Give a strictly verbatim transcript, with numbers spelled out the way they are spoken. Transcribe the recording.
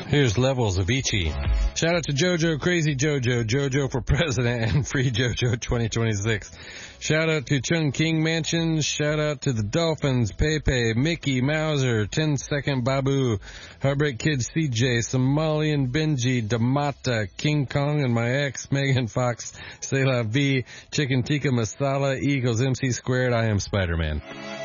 Here's Levels of Ichi. Shout out to JoJo, Crazy JoJo, JoJo for President, and Free JoJo twenty twenty-six. Shout out to Chung King Mansion. Shout out to the Dolphins, Pepe, Mickey, Mauser, ten second Babu, Heartbreak Kid C J, Somalian Benji, Damata, King Kong, and my ex, Megan Fox, C'est La Vie, Chicken Tikka Masala, Eagles, M C Squared, I am Spider-Man.